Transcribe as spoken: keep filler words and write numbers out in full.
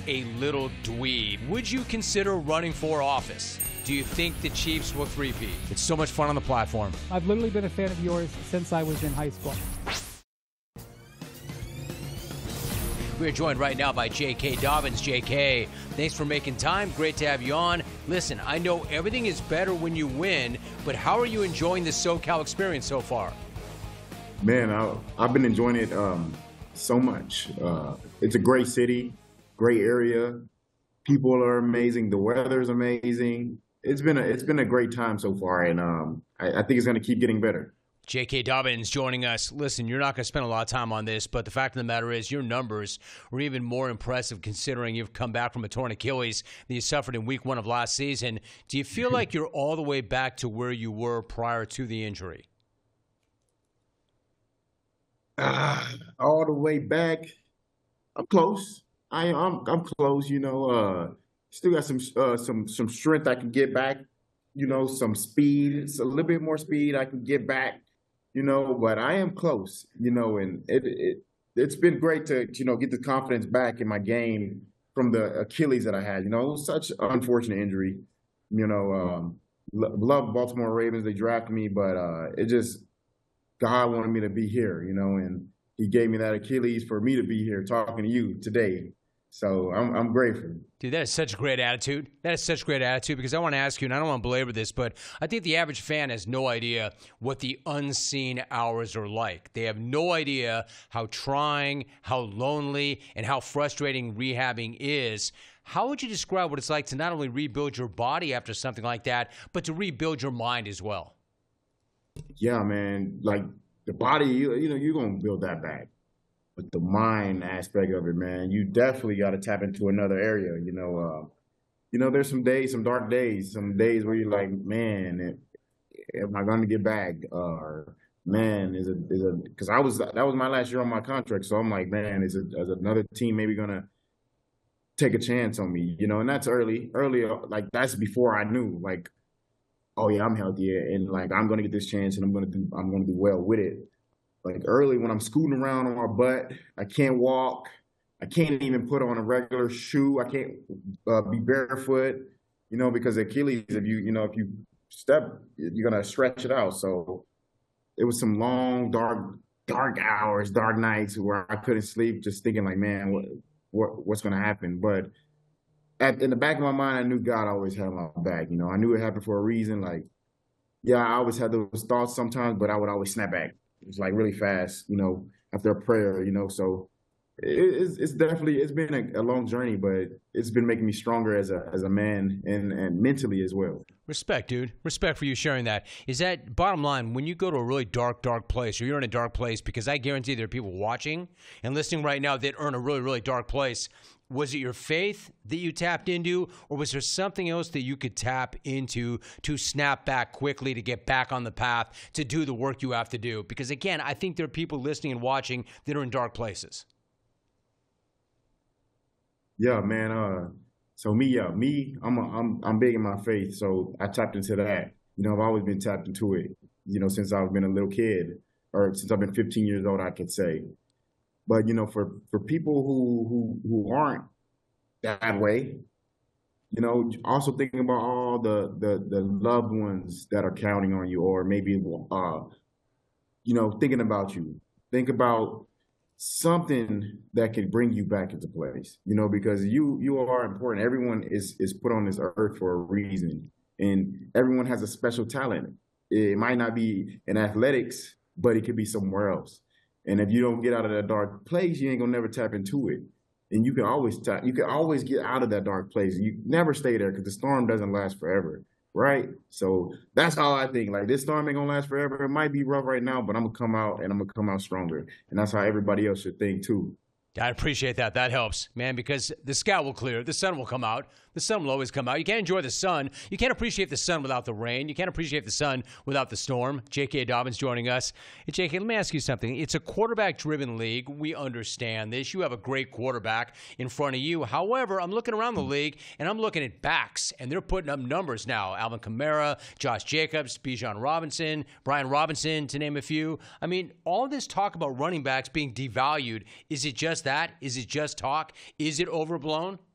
a little dweeb. Would you consider running for office? Do you think the Chiefs will three-peat? It's so much fun on the platform. I've literally been a fan of yours since I was in high school. We're joined right now by J K. Dobbins. J K, thanks for making time. Great to have you on. Listen, I know everything is better when you win, but how are you enjoying the SoCal experience so far? Man, I, I've been enjoying it um, so much. Uh, it's a great city, great area. People are amazing. The weather's amazing. It's been a it's been a great time so far, and um, I, I think it's going to keep getting better. J K. Dobbins joining us. Listen, you're not going to spend a lot of time on this, but the fact of the matter is your numbers were even more impressive considering you've come back from a torn Achilles that you suffered in week one of last season. Do you feel like you're all the way back to where you were prior to the injury? Uh, all the way back, I'm close. I, I'm I'm close. You know, uh, still got some uh, some some strength I can get back. You know, some speed. It's a little bit more speed I can get back. You know, but I am close. You know, and it it it's been great to you know get the confidence back in my game from the Achilles that I had. You know, it was such an unfortunate injury. You know, um, love Baltimore Ravens. They drafted me, but uh, it just God wanted me to be here. You know, and He gave me that Achilles for me to be here talking to you today. So I'm I'm grateful. Dude, that is such a great attitude. That is such a great attitude because I want to ask you, and I don't want to belabor this, but I think the average fan has no idea what the unseen hours are like. They have no idea how trying, how lonely, and how frustrating rehabbing is. How would you describe what it's like to not only rebuild your body after something like that, but to rebuild your mind as well? Yeah, man. Like the body, you, you know, you're going to build that back. But the mind aspect of it, man, you definitely got to tap into another area. You know, uh, you know, there's some days, some dark days, some days where you're like, man, am I going to get back? Uh, or man, is it is it? Because I was that was my last year on my contract, so I'm like, man, is it is another team maybe going to take a chance on me? You know, and that's early, early, like that's before I knew, like, oh yeah, I'm healthy and like I'm going to get this chance and I'm going to do I'm going to do well with it. Like early when I'm scooting around on my butt, I can't walk. I can't even put on a regular shoe. I can't uh, be barefoot, you know, because Achilles, if you, you know, if you step, you're going to stretch it out. So it was some long, dark, dark hours, dark nights where I couldn't sleep, just thinking like, man, what, what what's going to happen? But at, in the back of my mind, I knew God always had my back. You know, I knew it happened for a reason. Like, yeah, I always had those thoughts sometimes, but I would always snap back. It was like really fast, you know, after a prayer, you know, so it, it's, it's definitely, it's been a, a long journey, but it's been making me stronger as a as a man and, and mentally as well. Respect, dude. Respect for you sharing that. Is that, bottom line, when you go to a really dark, dark place, or you're in a dark place, because I guarantee there are people watching and listening right now that are in a really, really dark place, was it your faith that you tapped into, or was there something else that you could tap into to snap back quickly, to get back on the path, to do the work you have to do? Because, again, I think there are people listening and watching that are in dark places. Yeah, man. Uh, so me, yeah, me, I'm, a, I'm, I'm big in my faith. So I tapped into that. You know, I've always been tapped into it, you know, since I've been a little kid, or since I've been fifteen years old, I could say. But, you know, for, for people who, who who aren't that way, you know, also thinking about all the, the, the loved ones that are counting on you, or maybe, uh, you know, thinking about you. Think about something that can bring you back into place, you know, because you you are important. Everyone is is put on this earth for a reason, and everyone has a special talent. It might not be in athletics, but it could be somewhere else. And if you don't get out of that dark place, you ain't gonna never tap into it. And you can always tap, you can always get out of that dark place. You never stay there because the storm doesn't last forever, right? So that's how I think. Like, this storm ain't gonna last forever. It might be rough right now, but I'm gonna come out and I'm gonna come out stronger. And that's how everybody else should think too. I appreciate that. That helps, man, because the sky will clear. The sun will come out. The sun will always come out. You can't enjoy the sun. You can't appreciate the sun without the rain. You can't appreciate the sun without the storm. J K. Dobbins joining us. Hey, J K, let me ask you something. It's a quarterback-driven league. We understand this. You have a great quarterback in front of you. However, I'm looking around the league, and I'm looking at backs, and they're putting up numbers now. Alvin Kamara, Josh Jacobs, Bijan Robinson, Brian Robinson, to name a few. I mean, all this talk about running backs being devalued, is it just that? Is it just talk? Is it overblown?